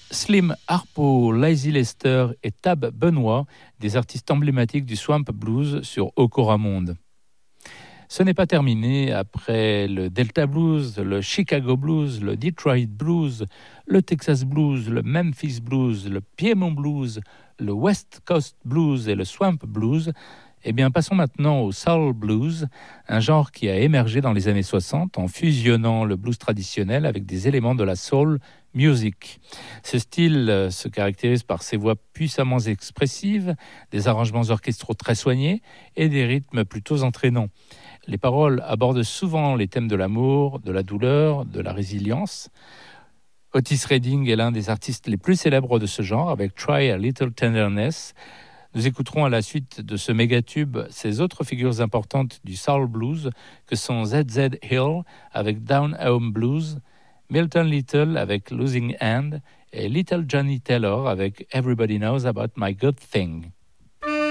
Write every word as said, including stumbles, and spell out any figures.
Slim Harpo, Lazy Lester et Tab Benoit, des artistes emblématiques du Swamp Blues sur Okoramonde. Ce n'est pas terminé. Après le Delta Blues, le Chicago Blues, le Detroit Blues, le Texas Blues, le Memphis Blues, le Piedmont Blues, le West Coast Blues et le Swamp Blues. Eh bien, passons maintenant au Soul Blues, un genre qui a émergé dans les années soixante en fusionnant le blues traditionnel avec des éléments de la soul music. Ce style se caractérise par ses voix puissamment expressives, des arrangements orchestraux très soignés et des rythmes plutôt entraînants. Les paroles abordent souvent les thèmes de l'amour, de la douleur, de la résilience. Otis Redding est l'un des artistes les plus célèbres de ce genre avec Try a Little Tenderness. Nous écouterons à la suite de ce mégatube ces autres figures importantes du soul blues que sont Z Z Hill avec Down Home Blues, Milton Little avec Losing Hand et Little Johnny Taylor avec Everybody Knows About My Good Thing.